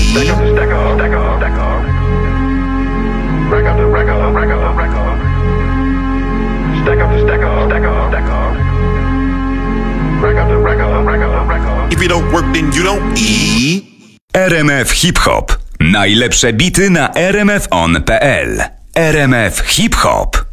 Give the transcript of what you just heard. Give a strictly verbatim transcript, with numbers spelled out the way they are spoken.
Stack up, stack up, stack up, stack up. Rack up, rack up, rack up, rack up. Stack up, stack up, stack up, stack up. Rack up, rack up, rack up, rack up. If you don't work, then you don't eat. R M F Hip Hop. Najlepsze bity na r m f on kropka p l. R M F Hip Hop.